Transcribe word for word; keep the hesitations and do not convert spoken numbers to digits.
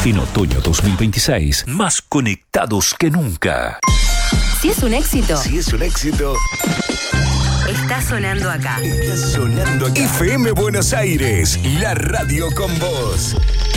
En otoño dos mil veintiséis, más conectados que nunca. Si es un éxito, Si es un éxito, está sonando acá. está sonando acá. F M Buenos Aires, la radio con vos.